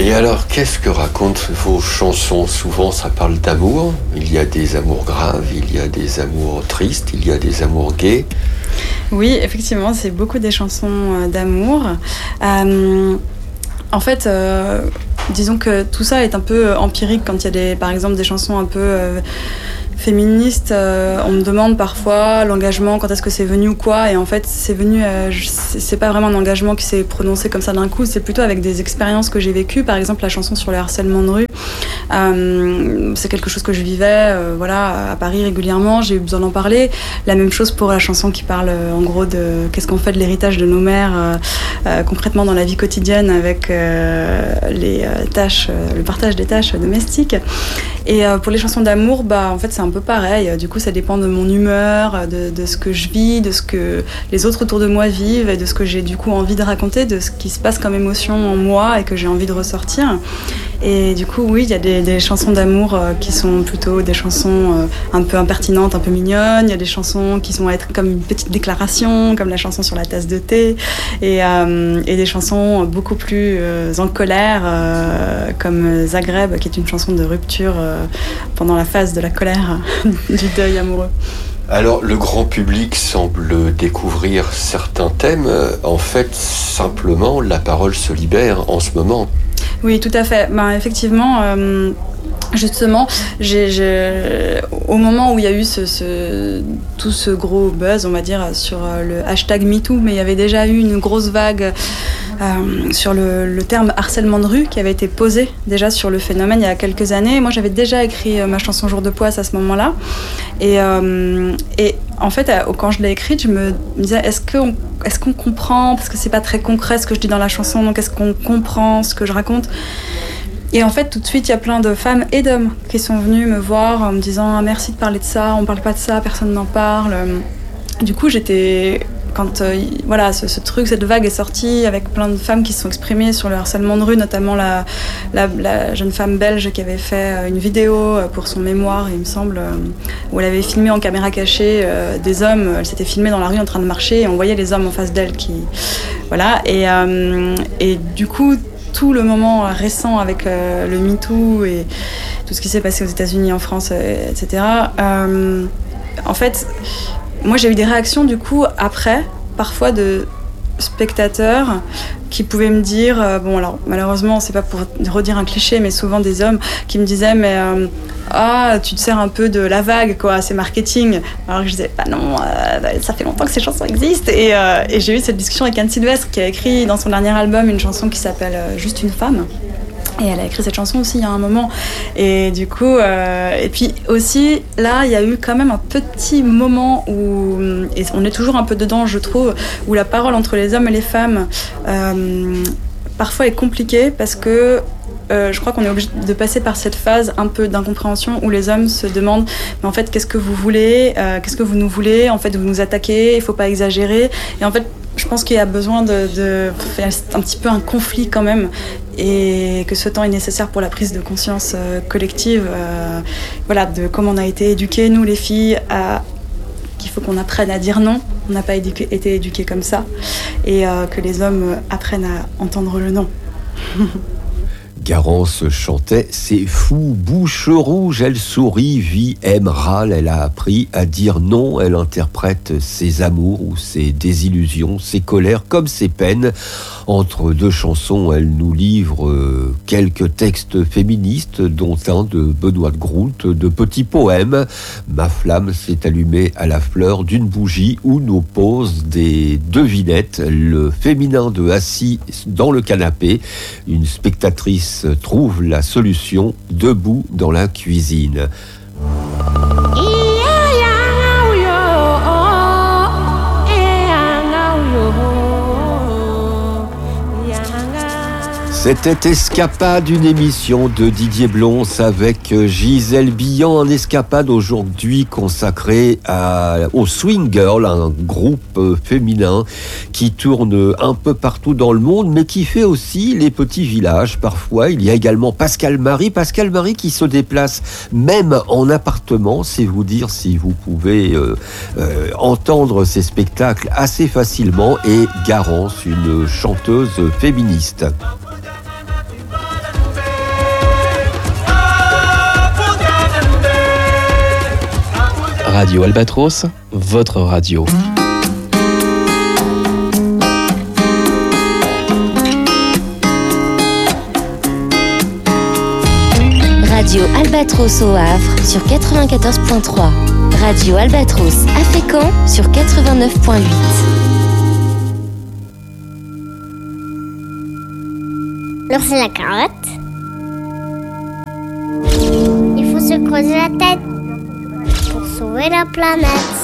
Et alors, qu'est-ce que racontent vos chansons? Souvent, ça parle d'amour. Il y a des amours graves, il y a des amours tristes, il y a des amours gays. Oui, effectivement, c'est beaucoup des chansons d'amour. En fait, disons que tout ça est un peu empirique quand il y a par exemple des chansons un peu féministes. On me demande parfois l'engagement, quand est-ce que c'est venu ou quoi, et en fait c'est venu, c'est pas vraiment un engagement qui s'est prononcé comme ça d'un coup, c'est plutôt avec des expériences que j'ai vécues. Par exemple, la chanson sur le harcèlement de rue, c'est quelque chose que je vivais à Paris régulièrement, j'ai eu besoin d'en parler. La même chose pour la chanson qui parle en gros de qu'est-ce qu'on fait de l'héritage de nos mères concrètement dans la vie quotidienne avec les tâches, le partage des tâches domestiques. Et pour les chansons d'amour, en fait c'est un peu pareil. Du coup, ça dépend de mon humeur, de ce que je vis, de ce que les autres autour de moi vivent et de ce que j'ai du coup envie de raconter, de ce qui se passe comme émotion en moi et que j'ai envie de ressortir. Et du coup, oui, il y a des chansons d'amour qui sont plutôt des chansons un peu impertinentes, un peu mignonnes. Il y a des chansons qui vont être comme une petite déclaration, comme la chanson sur la tasse de thé. Et des chansons beaucoup plus en colère, comme Zagreb, qui est une chanson de rupture pendant la phase de la colère du deuil amoureux. Alors, le grand public semble découvrir certains thèmes. En fait, simplement, la parole se libère en ce moment. Oui, tout à fait. Effectivement, justement, au moment où il y a eu tout ce gros buzz, on va dire, sur le hashtag MeToo, mais il y avait déjà eu une grosse vague sur le terme harcèlement de rue qui avait été posé déjà sur le phénomène il y a quelques années. Moi, j'avais déjà écrit ma chanson Jour de poisse à ce moment-là. Et en fait, quand je l'ai écrite, je me disais, est-ce qu'on comprend? Parce que c'est pas très concret ce que je dis dans la chanson, donc est-ce qu'on comprend ce que je raconte? Et en fait, tout de suite, il y a plein de femmes et d'hommes qui sont venus me voir en me disant « Merci de parler de ça, on parle pas de ça, personne n'en parle ». Du coup, quand ce truc, cette vague est sortie avec plein de femmes qui se sont exprimées sur le harcèlement de rue, notamment la jeune femme belge qui avait fait une vidéo pour son mémoire, il me semble, où elle avait filmé en caméra cachée des hommes. Elle s'était filmée dans la rue en train de marcher et on voyait les hommes en face d'elle et du coup, tout le moment récent avec le MeToo et tout ce qui s'est passé aux États-Unis, en France, etc. En fait, moi j'ai eu des réactions du coup après, parfois de spectateurs qui pouvaient me dire, alors malheureusement c'est pas pour redire un cliché, mais souvent des hommes qui me disaient tu te sers un peu de la vague quoi, c'est marketing. Alors que je disais non, ça fait longtemps que ces chansons existent et j'ai eu cette discussion avec Anne Sylvestre qui a écrit dans son dernier album une chanson qui s'appelle Juste une femme. Et elle a écrit cette chanson aussi il y a un moment. Et du coup, et puis aussi, là, il y a eu quand même un petit moment où, et on est toujours un peu dedans, je trouve, où la parole entre les hommes et les femmes, parfois est compliquée parce que je crois qu'on est obligé de passer par cette phase un peu d'incompréhension où les hommes se demandent mais en fait qu'est-ce que vous voulez, qu'est-ce que vous nous voulez, en fait vous nous attaquez, il faut pas exagérer. Et en fait je pense qu'il y a besoin de faire un petit peu un conflit quand même et que ce temps est nécessaire pour la prise de conscience collective de comment on a été éduqués nous les filles, qu'il faut qu'on apprenne à dire non, on n'a pas été éduqués comme ça et que les hommes apprennent à entendre le non. Garance chantait « C'est fou, bouche rouge, elle sourit, vit, aime, râle, elle a appris à dire non, elle interprète ses amours ou ses désillusions, ses colères comme ses peines. Entre deux chansons, elle nous livre quelques textes féministes, dont un de Benoît de Groult, de petits poèmes. Ma flamme s'est allumée à la fleur d'une bougie où nous posent des devinettes, le féminin de assis dans le canapé, une spectatrice trouve la solution debout dans la cuisine. C'était Escapade, une émission de Didier Blons avec Gisèle Billan, en escapade aujourd'hui consacrée au Swing Girl, un groupe féminin qui tourne un peu partout dans le monde, mais qui fait aussi les petits villages. Parfois, il y a également Pascal Marie qui se déplace même en appartement. C'est vous dire si vous pouvez entendre ces spectacles assez facilement. Et Garance, une chanteuse féministe. Radio Albatros, votre radio. Radio Albatros au Havre sur 94.3. Radio Albatros à Fécamp sur 89.8. Lancer la carotte. Il faut se creuser la tête pour sauver la planète.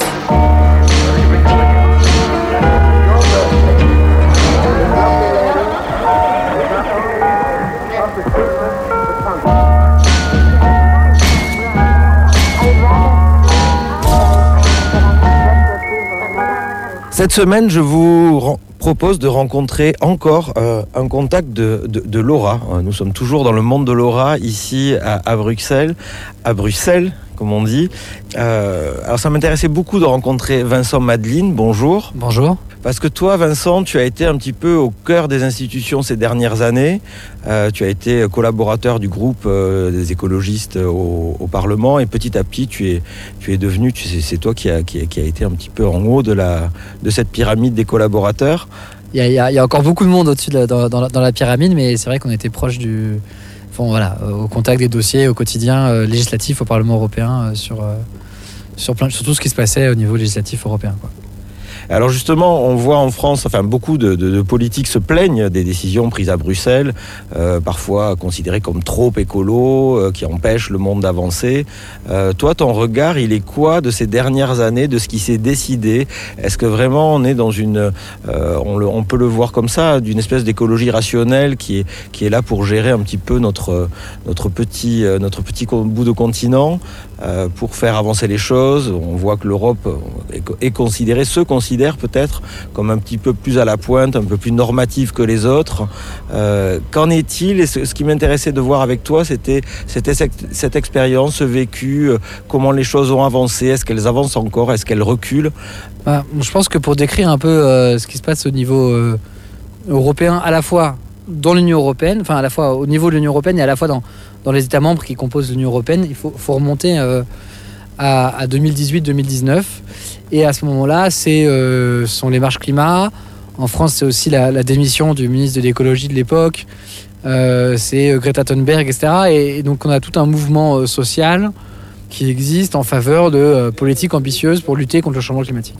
Cette semaine, je vous propose de rencontrer encore un contact de Laura. Nous sommes toujours dans le monde de Laura, ici à Bruxelles. À Bruxelles, comme on dit. Alors ça m'intéressait beaucoup de rencontrer Vincent Madeline. Bonjour. Bonjour. Parce que toi, Vincent, tu as été un petit peu au cœur des institutions ces dernières années. Tu as été collaborateur du groupe des écologistes au Parlement et petit à petit, tu es devenu, c'est toi qui a été un petit peu en haut de cette pyramide des collaborateurs. Il y a encore beaucoup de monde au-dessus dans la pyramide, mais c'est vrai qu'on était proche au contact des dossiers au quotidien législatifs au Parlement européen sur tout ce qui se passait au niveau législatif européen, quoi. Alors justement, on voit en France, beaucoup de politiques se plaignent des décisions prises à Bruxelles, parfois considérées comme trop écolo, qui empêchent le monde d'avancer. Toi, ton regard, il est quoi de ces dernières années, de ce qui s'est décidé ? Est-ce que vraiment on est dans on peut le voir comme ça, d'une espèce d'écologie rationnelle qui est là pour gérer un petit peu notre petit bout de continent, pour faire avancer les choses. On voit que l'Europe se considère peut-être comme un petit peu plus à la pointe, un peu plus normative que les autres. Qu'en est-il ? Et ce qui m'intéressait de voir avec toi, c'était cette expérience, ce vécu, comment les choses ont avancé, est-ce qu'elles avancent encore, est-ce qu'elles reculent ? Je pense que pour décrire un peu ce qui se passe au niveau européen, à la fois dans l'Union européenne, à la fois au niveau de l'Union européenne et à la fois dans les États membres qui composent l'Union européenne, il faut remonter à 2018-2019. Et à ce moment-là, sont les marches climat. En France, c'est aussi la démission du ministre de l'écologie de l'époque. C'est Greta Thunberg, etc. Et donc, on a tout un mouvement social qui existe en faveur de politiques ambitieuses pour lutter contre le changement climatique.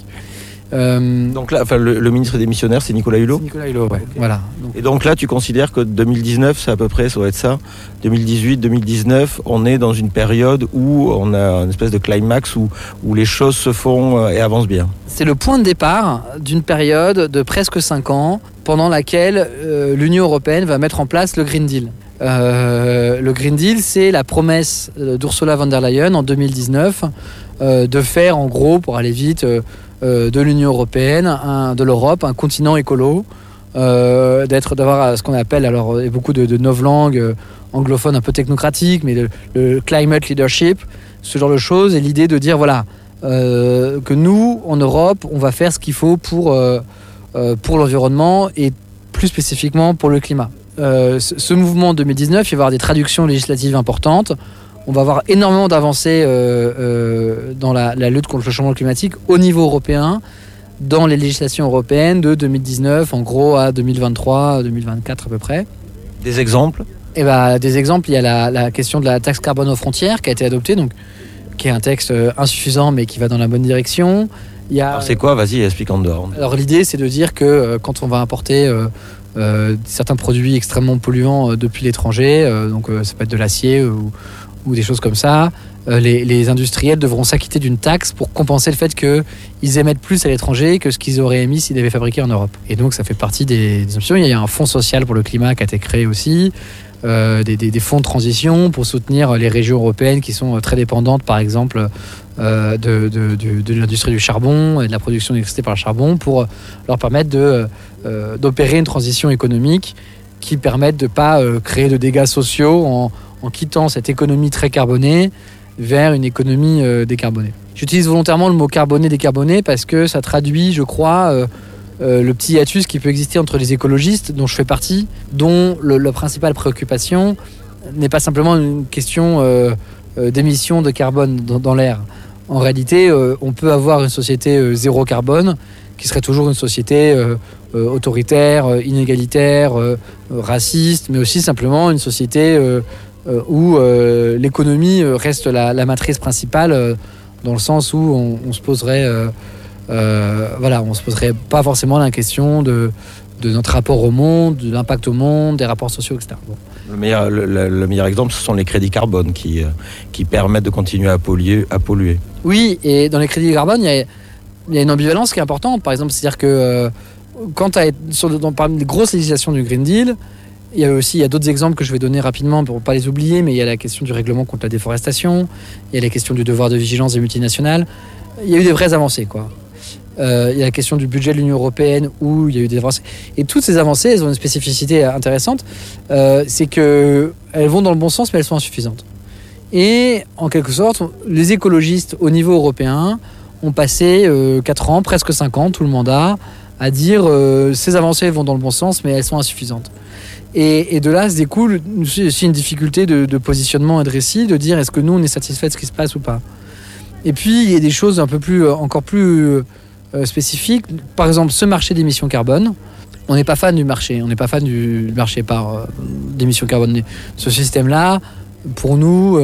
Donc là, le ministre démissionnaire, c'est Nicolas Hulot. C'est Nicolas Hulot, ouais. Voilà. Et donc là, tu considères que 2019, c'est à peu près, ça doit être ça. 2018, 2019, on est dans une période où on a une espèce de climax où les choses se font et avancent bien. C'est le point de départ d'une période de presque 5 ans pendant laquelle l'Union européenne va mettre en place le Green Deal. Le Green Deal, c'est la promesse d'Ursula von der Leyen en 2019 de faire, en gros, pour aller vite, de l'Union européenne, de l'Europe, un continent écolo, d'avoir ce qu'on appelle, alors il y a beaucoup de novlangues anglophones un peu technocratiques, mais le climate leadership, ce genre de choses, et l'idée de dire que nous, en Europe, on va faire ce qu'il faut pour l'environnement et plus spécifiquement pour le climat. Ce mouvement 2019, il va y avoir des traductions législatives importantes. On va avoir énormément d'avancées dans la lutte contre le changement climatique au niveau européen, dans les législations européennes de 2019, en gros à 2023, 2024 à peu près. Des exemples ? Des exemples, il y a la question de la taxe carbone aux frontières qui a été adoptée, donc, qui est un texte insuffisant mais qui va dans la bonne direction. Alors c'est quoi ? Vas-y, explique en dehors. Alors l'idée, c'est de dire que quand on va importer certains produits extrêmement polluants depuis l'étranger, donc ça peut être de l'acier ou des choses comme ça, les industriels devront s'acquitter d'une taxe pour compenser le fait qu'ils émettent plus à l'étranger que ce qu'ils auraient émis s'ils avaient fabriqué en Europe. Et donc ça fait partie des options. Il y a un fonds social pour le climat qui a été créé aussi, des fonds de transition pour soutenir les régions européennes qui sont très dépendantes, par exemple, de l'industrie du charbon et de la production d'électricité par le charbon, pour leur permettre d'opérer une transition économique qui permette de ne pas créer de dégâts sociaux en quittant cette économie très carbonée vers une économie décarbonée. J'utilise volontairement le mot carboné-décarboné parce que ça traduit, je crois, le petit hiatus qui peut exister entre les écologistes, dont je fais partie, dont la principale préoccupation n'est pas simplement une question d'émissions de carbone dans l'air. En réalité, on peut avoir une société zéro carbone qui serait toujours une société autoritaire, inégalitaire, raciste, mais aussi simplement une société où l'économie reste la matrice principale, dans le sens où on se poserait, on se poserait pas forcément la question de notre rapport au monde, de l'impact au monde, des rapports sociaux, etc. Bon. Le meilleur exemple, ce sont les crédits carbone qui permettent de continuer à polluer. Oui, et dans les crédits carbone, il y a une ambivalence qui est importante. Par exemple, c'est-à-dire que quand parmi les grosses législations du Green Deal, il y a d'autres exemples que je vais donner rapidement pour ne pas les oublier, mais il y a la question du règlement contre la déforestation, il y a la question du devoir de vigilance des multinationales. Il y a eu des vraies avancées, quoi. Il y a la question du budget de l'Union européenne où il y a eu des avancées. Et toutes ces avancées, elles ont une spécificité intéressante, c'est qu'elles vont dans le bon sens, mais elles sont insuffisantes. Et en quelque sorte, les écologistes au niveau européen ont passé 4 ans, presque 5 ans, tout le mandat, à dire ces avancées vont dans le bon sens, mais elles sont insuffisantes. Et de là se découle aussi une difficulté de positionnement et de récit, de dire est-ce que nous on est satisfait de ce qui se passe ou pas. Et puis il y a des choses encore plus spécifiques. Par exemple, ce marché d'émissions carbone, on n'est pas fan du marché, d'émissions carbone. Ce système-là, pour nous,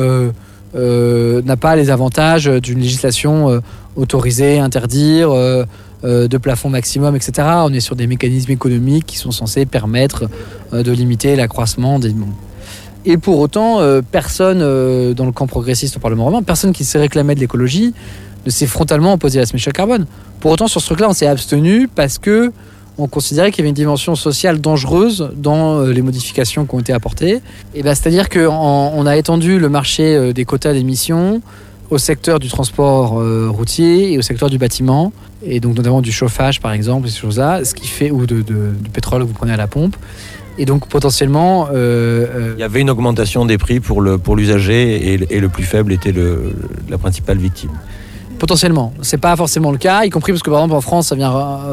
n'a pas les avantages d'une législation autorisée, interdire, de plafond maximum, etc. On est sur des mécanismes économiques qui sont censés permettre de limiter l'accroissement des... Et pour autant, personne dans le camp progressiste au Parlement européen, personne qui s'est réclamé de l'écologie, ne s'est frontalement opposé à la semence carbone. Pour autant, sur ce truc-là, on s'est abstenu parce que on considérait qu'il y avait une dimension sociale dangereuse dans les modifications qui ont été apportées. Et c'est-à-dire qu'on a étendu le marché des quotas d'émissions au secteur du transport routier et au secteur du bâtiment, et donc notamment du chauffage par exemple, ces choses-là, ce qui fait, ou du pétrole que vous prenez à la pompe. Et donc potentiellement... Il y avait une augmentation des prix pour l'usager et le plus faible était la principale victime. Potentiellement, c'est pas forcément le cas, y compris parce que par exemple en France, ça vient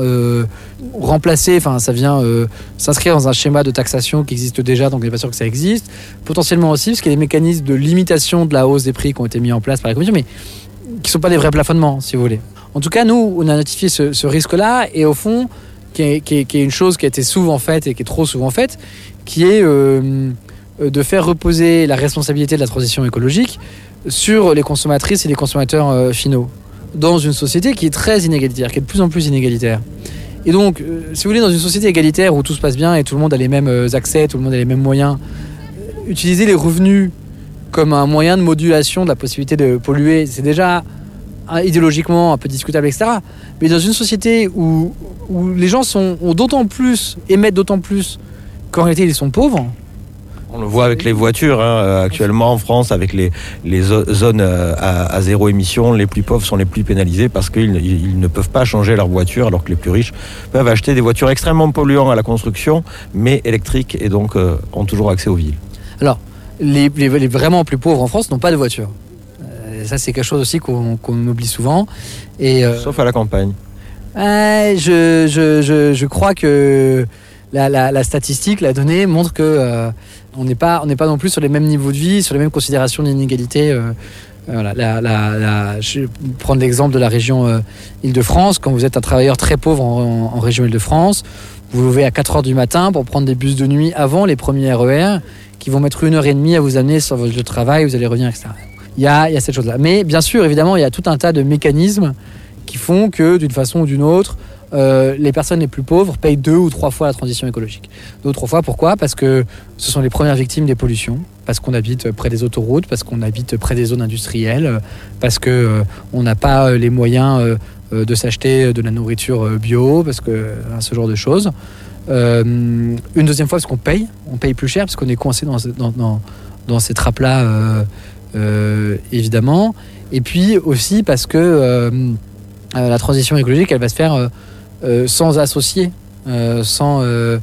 s'inscrire dans un schéma de taxation qui existe déjà, donc on n'est pas sûr que ça existe. Potentiellement aussi parce qu'il y a des mécanismes de limitation de la hausse des prix qui ont été mis en place par la Commission, mais qui sont pas des vrais plafonnements, si vous voulez. En tout cas, nous, on a notifié ce risque-là, et au fond, qui est une chose qui a été souvent faite et qui est trop souvent faite, qui est de faire reposer la responsabilité de la transition écologique sur les consommatrices et les consommateurs finaux, dans une société qui est très inégalitaire, qui est de plus en plus inégalitaire. Et donc, si vous voulez, dans une société égalitaire où tout se passe bien et tout le monde a les mêmes accès, tout le monde a les mêmes moyens, utiliser les revenus comme un moyen de modulation de la possibilité de polluer, c'est déjà idéologiquement un peu discutable, etc. Mais dans une société où les gens émettent d'autant plus qu'en réalité ils sont pauvres. On le voit avec les voitures, actuellement en France, avec les zones à zéro émission, les plus pauvres sont les plus pénalisés parce qu'ils ne peuvent pas changer leur voiture, alors que les plus riches peuvent acheter des voitures extrêmement polluantes à la construction, mais électriques, et donc ont toujours accès aux villes. Alors, les vraiment plus pauvres en France n'ont pas de voiture. Ça, c'est quelque chose aussi qu'on oublie souvent. Sauf à la campagne. Je crois que la statistique, la donnée montre que on n'est pas non plus sur les mêmes niveaux de vie, sur les mêmes considérations d'inégalité. Je vais prendre l'exemple de la région Île-de-France. Quand vous êtes un travailleur très pauvre en région Île-de-France, vous vous levez à 4h du matin pour prendre des bus de nuit avant les premiers RER qui vont mettre 1h30 à vous amener sur votre lieu de travail, vous allez revenir, etc. Il y a cette chose-là. Mais bien sûr, évidemment, il y a tout un tas de mécanismes qui font que, d'une façon ou d'une autre, les personnes les plus pauvres payent 2 ou 3 fois la transition écologique. 2 ou 3 fois, pourquoi ? Parce que ce sont les premières victimes des pollutions, parce qu'on habite près des autoroutes, parce qu'on habite près des zones industrielles, parce qu'on n'a pas les moyens de s'acheter de la nourriture bio, parce que ce genre de choses. Une deuxième fois, parce qu'on paye plus cher, parce qu'on est coincé dans ces trappes-là, évidemment. Et puis aussi parce que la transition écologique, elle va se faire sans associer, sans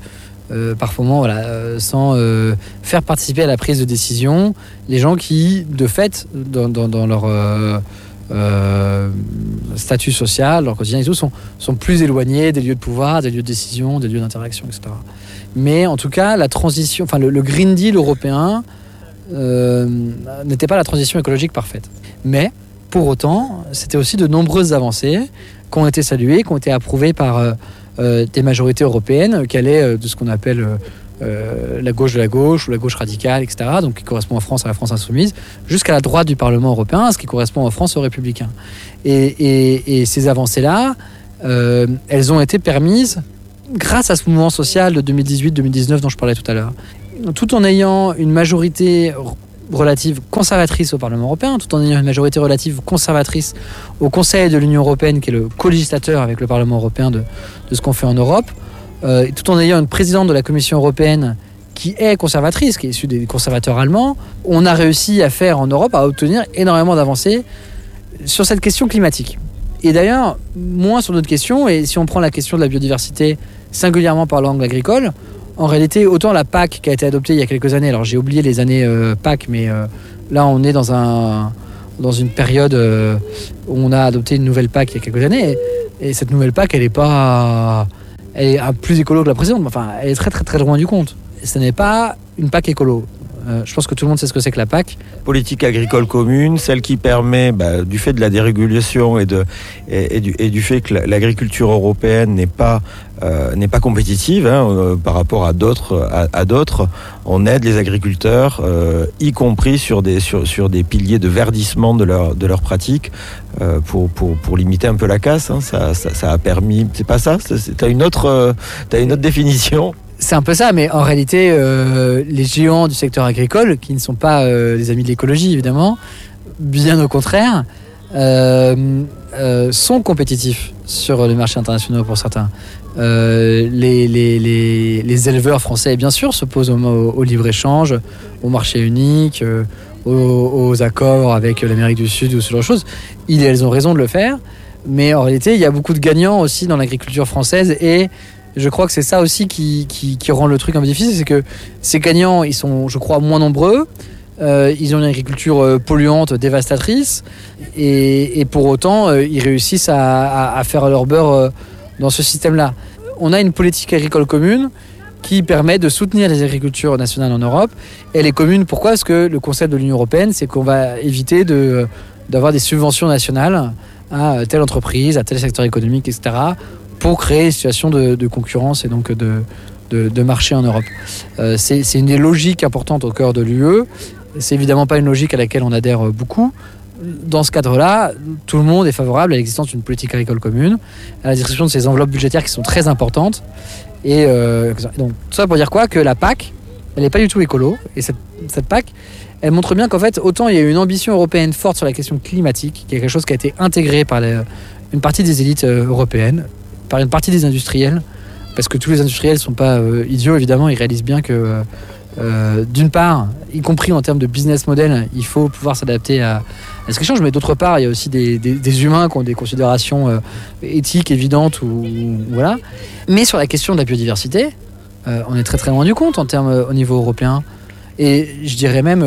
faire participer à la prise de décision les gens qui, de fait, dans leur statut social, leur quotidien et tout, sont plus éloignés des lieux de pouvoir, des lieux de décision, des lieux d'interaction, etc. Mais en tout cas, la transition, le Green Deal européen n'était pas la transition écologique parfaite. Mais Pour autant, c'était aussi de nombreuses avancées qui ont été saluées, qui ont été approuvées par des majorités européennes qui allaient de ce qu'on appelle la gauche de la gauche ou la gauche radicale, etc., donc qui correspond en France à la France insoumise, jusqu'à la droite du Parlement européen, ce qui correspond en France aux Républicains. Et ces avancées-là, elles ont été permises grâce à ce mouvement social de 2018-2019 dont je parlais tout à l'heure. Tout en ayant une majorité relative conservatrice au Parlement européen, tout en ayant une majorité relative conservatrice au Conseil de l'Union européenne, qui est le co-législateur avec le Parlement européen de ce qu'on fait en Europe, tout en ayant une présidente de la Commission européenne qui est conservatrice, qui est issue des conservateurs allemands, on a réussi à faire en Europe, à obtenir énormément d'avancées sur cette question climatique. Et d'ailleurs, moins sur d'autres questions, et si on prend la question de la biodiversité singulièrement par l'angle agricole, en réalité, autant la PAC qui a été adoptée il y a quelques années, alors j'ai oublié les années PAC, mais là on est dans une période où on a adopté une nouvelle PAC il y a quelques années, et cette nouvelle PAC, elle est plus écolo que la précédente, mais enfin, elle est très très très loin du compte. Ce n'est pas une PAC écolo. Je pense que tout le monde sait ce que c'est que la PAC. Politique agricole commune, celle qui permet, du fait de la dérégulation et du fait que l'agriculture européenne n'est pas compétitive par rapport à d'autres, on aide les agriculteurs, y compris sur des piliers de verdissement de leurs pratiques, pour limiter un peu la casse. Ça a permis. C'est pas ça. T'as une autre définition. C'est un peu ça, mais en réalité, les géants du secteur agricole, qui ne sont pas les amis de l'écologie, évidemment, bien au contraire, sont compétitifs sur les marchés internationaux pour certains. Les éleveurs français, bien sûr, s'opposent au libre-échange, au marché unique, aux accords avec l'Amérique du Sud ou ce genre de choses. Elles ont raison de le faire, mais en réalité, il y a beaucoup de gagnants aussi dans l'agriculture française, et je crois que c'est ça aussi qui rend le truc un peu difficile, c'est que ces gagnants, ils sont, je crois, moins nombreux, ils ont une agriculture polluante, dévastatrice, et pour autant, ils réussissent à faire leur beurre dans ce système-là. On a une politique agricole commune qui permet de soutenir les agricultures nationales en Europe. Elle est commune, pourquoi ? Parce que le concept de l'Union européenne, c'est qu'on va éviter d'avoir des subventions nationales à telle entreprise, à tel secteur économique, etc., pour créer une situation de concurrence et donc de marché en Europe. C'est une des logiques importantes au cœur de l'UE. C'est évidemment pas une logique à laquelle on adhère beaucoup. Dans ce cadre-là, tout le monde est favorable à l'existence d'une politique agricole commune, à la distribution de ces enveloppes budgétaires qui sont très importantes. Et donc, tout ça pour dire quoi ? Que la PAC, elle n'est pas du tout écolo. Et cette PAC, elle montre bien qu'en fait, autant il y a une ambition européenne forte sur la question climatique, qui est quelque chose qui a été intégré par une partie des élites européennes, par une partie des industriels, parce que tous les industriels ne sont pas idiots, évidemment, ils réalisent bien que, d'une part, y compris en termes de business model, il faut pouvoir s'adapter à ce qui change, mais d'autre part, il y a aussi des humains qui ont des considérations éthiques évidentes, voilà. Mais sur la question de la biodiversité, on est très très loin du compte au niveau européen. Et je dirais même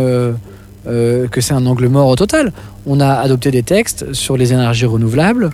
que c'est un angle mort au total. On a adopté des textes sur les énergies renouvelables,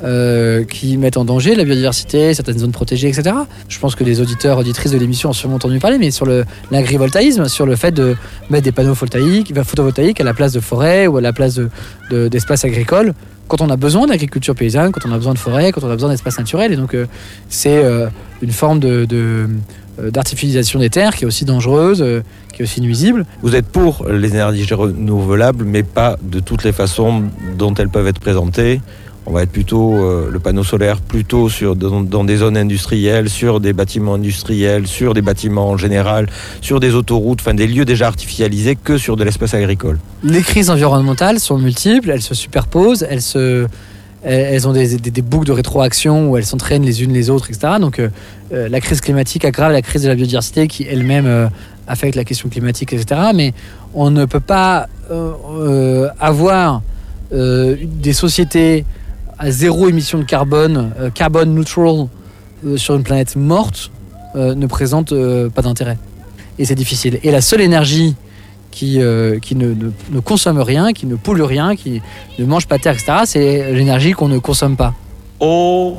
qui mettent en danger la biodiversité, certaines zones protégées, etc. Je pense que les auditeurs, auditrices de l'émission ont sûrement entendu parler, mais sur l'agrivoltaïsme, sur le fait de mettre des panneaux photovoltaïques à la place de forêts ou à la place d'espaces agricoles, quand on a besoin d'agriculture paysanne, quand on a besoin de forêts, quand on a besoin d'espaces naturels. Et donc c'est une forme d'artificialisation des terres qui est aussi dangereuse, qui est aussi nuisible. Vous êtes pour les énergies renouvelables, mais pas de toutes les façons dont elles peuvent être présentées. On va être plutôt, le panneau solaire, plutôt dans des zones industrielles, sur des bâtiments industriels, sur des bâtiments en général, sur des autoroutes, enfin des lieux déjà artificialisés, que sur de l'espace agricole. Les crises environnementales sont multiples, elles se superposent, elles ont des boucles de rétroaction où elles s'entraînent les unes les autres, etc. Donc la crise climatique aggrave la crise de la biodiversité qui elle-même affecte la question climatique, etc. Mais on ne peut pas avoir des sociétés à zéro émission de carbone, carbone neutral, sur une planète morte, ne présente pas d'intérêt. Et c'est difficile. Et la seule énergie qui ne consomme rien, qui ne pollue rien, qui ne mange pas terre, etc., c'est l'énergie qu'on ne consomme pas.